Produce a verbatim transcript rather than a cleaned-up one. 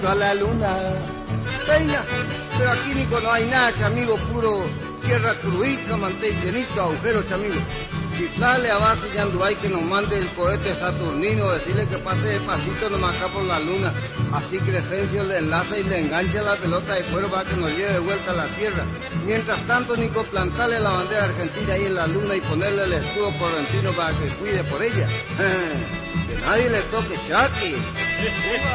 A la luna. Peña, pero aquí Nico no hay nada, chamigo, puro tierra cruita, mantén llenito, agujeros, chamigo. Chiflale a base y Yanduay que nos mande el cohete saturnino, decirle que pase despacito nomás acá por la luna. Así Crescencio le enlaza y le engancha la pelota de cuero para que nos lleve de vuelta a la tierra. Mientras tanto, Nico, plantarle la bandera argentina ahí en la luna y ponerle el escudo correntino para que cuide por ella. Que nadie le toque Chucky.